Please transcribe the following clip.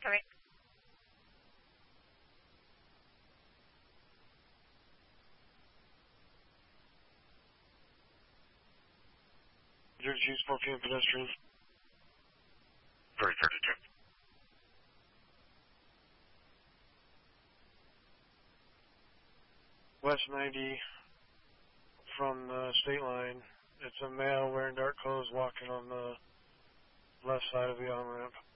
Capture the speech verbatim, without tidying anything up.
Correct. zero two four P M pedestrian. three thirty-two. West ninety from the state line. It's a male wearing dark clothes walking on the left side of the on-ramp.